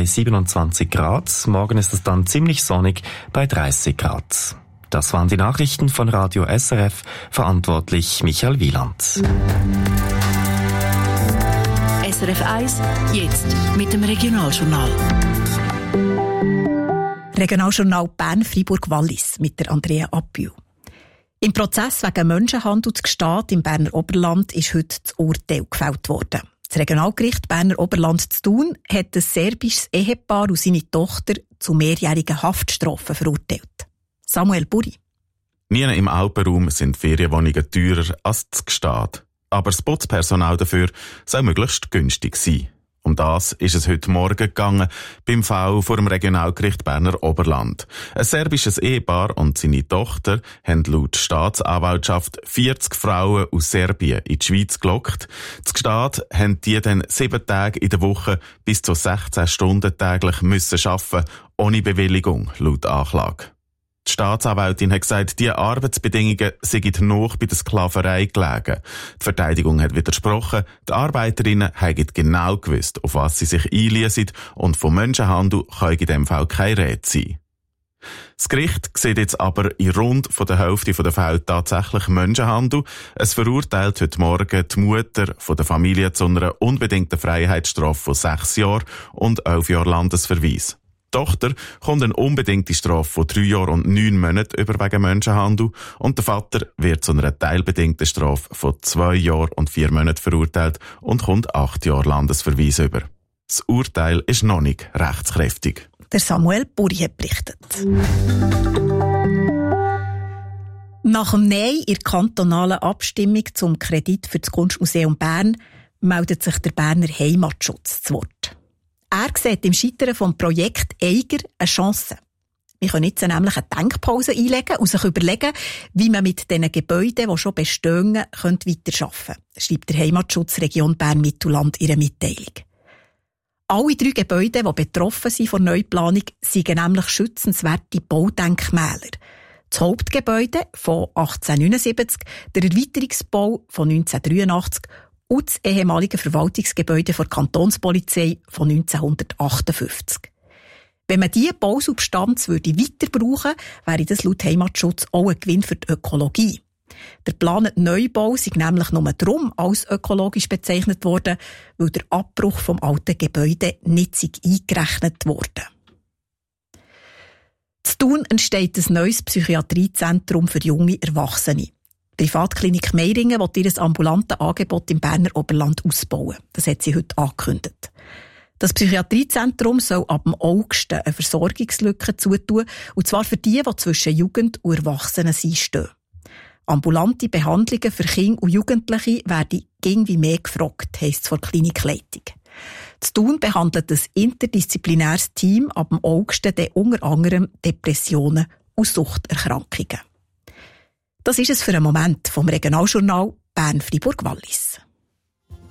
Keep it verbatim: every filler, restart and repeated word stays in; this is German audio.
siebenundzwanzig Grad. Morgen ist es dann ziemlich sonnig bei dreißig Grad. Das waren die Nachrichten von Radio S R F, verantwortlich Michael Wieland. S R F eins, jetzt mit dem Regionaljournal. Regionaljournal Bern-Fribourg-Wallis mit der Andrea Appiu. Im Prozess wegen Menschenhandel zu Gstaad im Berner Oberland ist heute das Urteil gefällt worden. Das Regionalgericht Berner Oberland zu Thun hat ein serbisches Ehepaar und seine Tochter zu mehrjährigen Haftstrafen verurteilt. Samuel Buri. Nie im Alpenraum sind Ferienwohnungen teurer als zu Gstaad. Aber das Putzpersonal dafür soll möglichst günstig sein. Um das ist es heute Morgen gegangen, beim Fall vor dem Regionalgericht Berner Oberland. Ein serbisches Ehepaar und seine Tochter haben laut Staatsanwaltschaft vierzig Frauen aus Serbien in die Schweiz gelockt. Zu Gstaad haben die dann sieben Tage in der Woche bis zu sechzehn Stunden täglich müssen arbeiten, ohne Bewilligung, laut Anklage. Die Staatsanwältin hat gesagt, diese Arbeitsbedingungen seien noch bei der Sklaverei gelegen. Die Verteidigung hat widersprochen, die Arbeiterinnen haben genau gewusst, auf was sie sich einliessen, und vom Menschenhandel kann in diesem Fall keine Rede sein. Das Gericht sieht jetzt aber in rund von der Hälfte der Fälle tatsächlich Menschenhandel. Es verurteilt heute Morgen die Mutter von der Familie zu einer unbedingten Freiheitsstrafe von sechs Jahren und elf Jahren Landesverweis. Die Tochter kommt eine unbedingte Strafe von drei Jahren und neun Monaten über wegen Menschenhandel und der Vater wird zu einer teilbedingten Strafe von zwei Jahren und vier Monaten verurteilt und kommt acht Jahre Landesverweis über. Das Urteil ist noch nicht rechtskräftig. Der Samuel Buri hat berichtet. Nach dem Nein in der kantonalen Abstimmung zum Kredit für das Kunstmuseum Bern meldet sich der Berner Heimatschutz zu Wort. Er sieht im Scheitern vom Projekt Eiger eine Chance. Wir können jetzt nämlich eine Denkpause einlegen und sich überlegen, wie man mit diesen Gebäuden, die schon bestehen, weiterarbeiten könnte, schreibt der Heimatschutz Region Bern-Mittelland in ihrer Mitteilung. Alle drei Gebäude, die betroffen sind von Neuplanung, sind nämlich schützenswerte Baudenkmäler. Das Hauptgebäude von achtzehnhundertneunundsiebzig, der Erweiterungsbau von neunzehnhundertdreiundachtzig und das ehemalige Verwaltungsgebäude der Kantonspolizei von neunzehnhundertachtundfünfzig. Wenn man diese Bausubstanz würde weiter brauchen, wäre das laut Heimatschutz auch ein Gewinn für die Ökologie. Der geplante Neubau sei nämlich nur darum als ökologisch bezeichnet worden, weil der Abbruch vom alten Gebäude nicht sei eingerechnet wurde. In Thun entsteht ein neues Psychiatriezentrum für junge Erwachsene. Die Privatklinik Meiringen will ihr ambulantes Angebot im Berner Oberland ausbauen. Das hat sie heute angekündigt. Das Psychiatriezentrum soll ab dem August eine Versorgungslücke zutun, und zwar für die, die zwischen Jugend und Erwachsenen stehen. Ambulante Behandlungen für Kinder und Jugendliche werden irgendwie mehr gefragt, heisst es von der Klinikleitung. In Thun behandelt ein interdisziplinäres Team ab dem August dann unter anderem Depressionen und Suchterkrankungen. Das ist es für einen Moment vom Regionaljournal Bern-Fribourg-Wallis.